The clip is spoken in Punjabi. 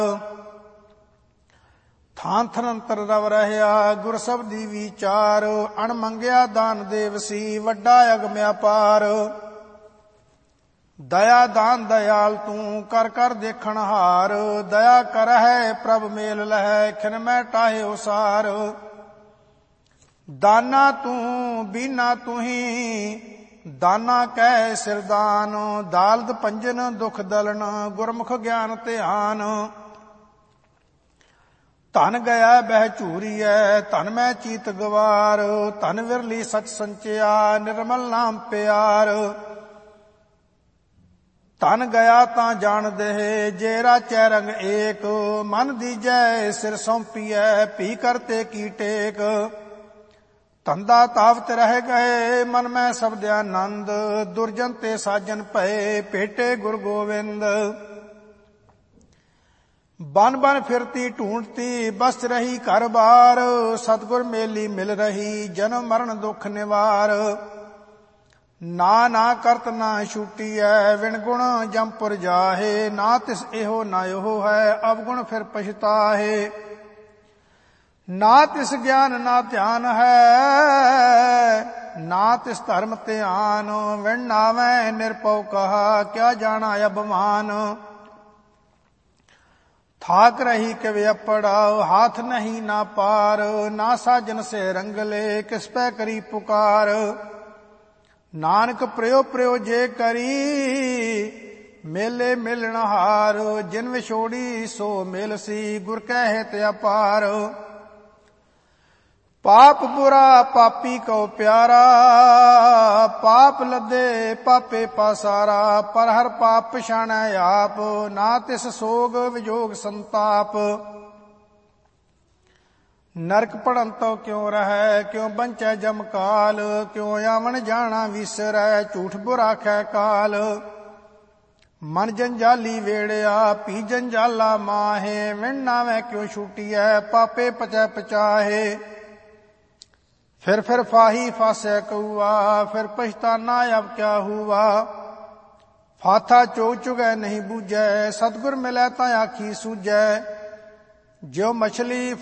ਥਾਨ ਥਨੰਤਰ ਰਵ ਰਹਿਆ ਗੁਰ ਸਬਦੀ ਵਿਚਾਰ। ਅਣ ਮੰਗਿਆ ਦਾਨ ਦੇਵਸੀ ਵੱਡਾ ਅਗਮ ਅਪਾਰ। ਦਇਆ ਦਾਨ ਦਇਆਲ ਤੂੰ ਕਰ ਕਰ ਦੇਖਣ ਹਾਰ। ਦਇਆ ਕਰਹਿ ਪ੍ਰਭ ਮੇਲ ਲਹੈ ਖਿਨ ਮੈਂ ਟਾਹੇ ਉਸਾਰ। ਦਾਨਾ ਤੂੰ ਬੀਨਾ ਤੁਹੀ ਦਾਨਾ ਕਹਿ ਸਿਰਦਾਨ। ਦਾਲਦ ਪੰਜਨ ਦੁਖ ਦਲਨ ਗੁਰਮੁਖ ਗਿਆਨ ਧਿਆਨ। ਧਨ ਗਿਆ ਬਹਿ ਝੂਰੀਐ ਧਨ ਮੈਂ ਚੀਤ ਗਵਾਰ। ਧਨ ਵਿਰਲੀ ਸਚ ਸੰਚਿਆ ਨਿਰਮਲ ਨਾਮ ਪਿਆਰ। ਧਨ ਗਿਆ ਤਾਂ ਜਾਣ ਦੇ ਜੇ ਰਾਚੈ ਰੰਗ ਏਕ। ਮਨ ਦੀਜੈ ਸਿਰ ਸੌਂਪੀਐ ਭੀ ਕਰਤੇ ਕੀ ਟੇਕ। ਧੰਦਾ ਤਾਵਤ ਰਹਿ ਗਏ ਮਨ ਮੈਂ ਸਬਦ ਆਨੰਦ। ਦੁਰਜਨ ਤੇ ਸਾਜਨ ਭਏ ਭੇਟੇ ਗੁਰ ਗੋਵਿੰਦ। ਬਨ ਬਨ ਫਿਰਤੀ ਢੂੰਡਤੀ ਬਸ ਰਹੀ ਘਰ ਬਾਰ। ਸਤਿਗੁਰ ਮੇਲੀ ਮਿਲ ਰਹੀ ਜਨਮ ਮਰਨ ਦੁਖ ਨਿਵਾਰ। ਨਾ ਨਾ ਕਰਤ ਨਾ ਛੂਟੀਐ ਵਿਣ ਗੁਣ ਜੰਪੁਰ ਜਾਹੇ। ਨਾ ਤਿਸ ਇਹੋ ਨਾ ਇਹੋ ਹੈ ਅਵਗੁਣ ਫਿਰ ਪਛਤਾਹੇ। ਨਾ ਤਿਸ ਗਿਆਨ ਨਾ ਧਿਆਨ ਹੈ ਨਾ ਤਿਸ ਧਰਮ ਧਿਆਨ। ਵਿਣ ਨਾਵੈ ਨਿਰਭਉ ਕਹਾ ਕਿਆ ਜਾਣਾ ਅਭਮਾਨ। ਥਾਕ ਰਹੀ ਕਿਵ ਅਪੜਾ ਹਾਥ ਨਹੀਂ ਨਾ ਪਾਰ। ਨਾ ਸਾਜਨ ਸੇ ਰੰਗਲੇ ਕਿਸ ਪੈ ਕਰੀ ਪੁਕਾਰ। ਨਾਨਕ ਪ੍ਰਿਓ ਪ੍ਰਿਓ ਜੇ ਕਰੀ ਮੇਲੇ ਮਿਲਣ ਹਾਰ। ਜਿਨ ਵਿਛੋੜੀ ਸੋ ਮਿਲ ਸੀ ਗੁਰ ਕਹਿ ਤੇ ਅਪਾਰ। ਪਾਪ ਬੁਰਾ ਪਾਪੀ ਕਉ ਪਿਆਰਾ ਪਾਪ ਲੱਦੇ ਪਾਪੇ ਪਾਸਾਰਾ। ਪਰ ਹਰ ਪਾਪ ਪਛਾਣੈ ਆਪ ਨਾ ਤਿਸ ਸੋਗ ਵਿਜੋਗ ਸੰਤਾਪ। ਨਰਕ ਪੜਨ ਤੋ ਕਿਉ ਰਹੈ ਕਿਉ ਬੰਚੈ ਜਮ ਕਾਲ। ਕਿਉ ਆਵਣ ਜਾਣਾ ਵਿਸਰੈ ਝੂਠ ਬੁਰਾਖੈ ਕਾਲ। ਮਨ ਜੰਜਾਲੀ ਵੇੜਿਆ ਪੀ ਜੰਜਾਲਾ ਮਾਹੇ। ਵਿਣ ਨਾਵੈ ਕਿਉ ਛੂਟੀਐ ਪਾਪੇ ਪਚੈ ਪਚਾਹੇ। ਫਿਰ ਫਾਹੀ ਫਾਸੈ ਕਊਆ ਫਿਰ ਪਛਤਾਨਾ ਅਬ ਕਿਆ ਹੁਆ। ਫਾਥਾ ਚੋਗ ਚੁਗੈ ਨਹੀਂ ਬੂਝੈ ਸਤਿਗੁਰ ਮਿਲੈ ਤਾਂ ਆਖੀ ਸੂਝੈ। ਜਿਉ ਮਛਲੀ